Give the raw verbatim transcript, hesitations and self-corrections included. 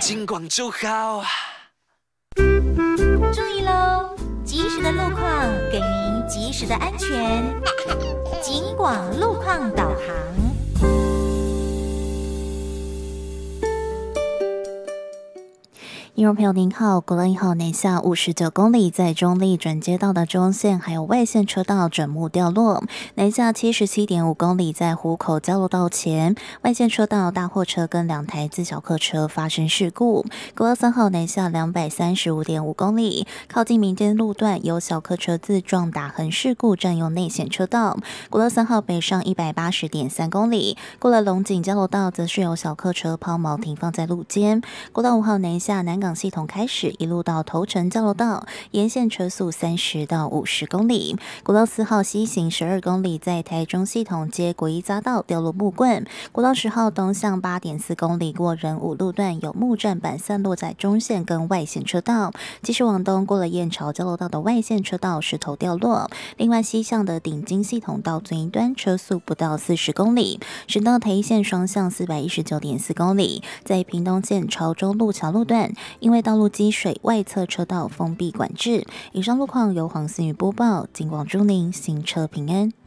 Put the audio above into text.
警广就好。 注意喽，及时的路况给您及时的安全。警广路况导航。 听众朋友您好，国道一号南下五十九公里，在中立转接道的中线还有外线车道整木掉落；南下七十七点五公里，在湖口交流道前外线车道大货车跟两台自小客车发生事故。国道三号南下两百三十五点五公里，靠近民间路段有小客车自撞打横事故，占用内线车道。国道三号北上一百八十点三公里，过了龙井交流道，则是有小客车抛锚停放在路肩。国道五号南下南港系统开始一路到头城交流道，沿线车速三十到五十公里。国道四号西行十二公里，在台中系统接国一匝道掉落木棍。国道十号东向八点四公里，过仁武路段有木栈板散落在中线跟外线车道。继续往东，过了燕巢交流道的外线车道石头掉落。另外西向的顶金系统到最一端车速不到四十公里。省道台一线双向四百一十九点四公里，在屏东县潮州路桥路段，因为道路积水，外侧车道封闭管制。以上路况由黄思雨播报，警广祝您行车平安。